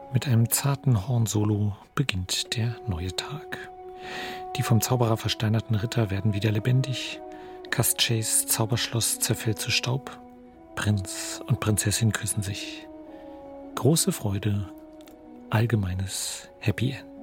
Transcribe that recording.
Mit einem zarten Hornsolo beginnt der neue Tag. Die vom Zauberer versteinerten Ritter werden wieder lebendig. Castshays Zauberschloss zerfällt zu Staub. Prinz und Prinzessin küssen sich. Große Freude, allgemeines Happy End.